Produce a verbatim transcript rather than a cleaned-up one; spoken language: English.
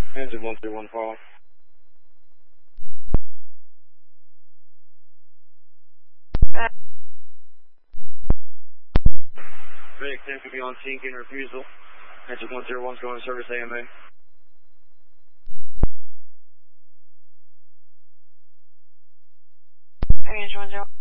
Engine one three one four. Rig ten could be on scene, getting refusal. Engine one zero one's going to service A M A. Engine one zero.